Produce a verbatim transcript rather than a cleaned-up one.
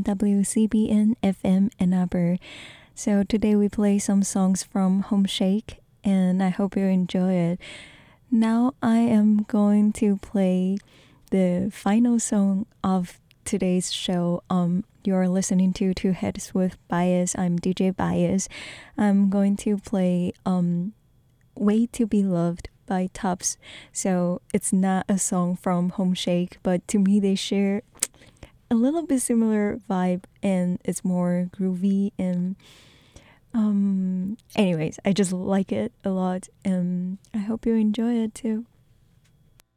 W C B N F M Ann Arbor. So today we play some songs from Home Shake, and I hope you enjoy it. Now I am going to play the final song of today's show. Um, you're listening to Two Heads with Bias. I'm D J Bias. I'm going to play um, Way to Be Loved by Tubbs. So it's not a song from Home Shake, but to me they share a little bit similar vibe, and it's more groovy, and um anyways, I just like it a lot, and I hope you enjoy it too.